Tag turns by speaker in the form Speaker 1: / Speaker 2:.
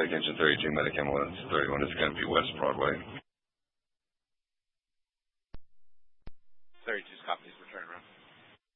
Speaker 1: Extension 32, Medic Ambulance 31 is going to be West Broadway.
Speaker 2: 32 copies, return around.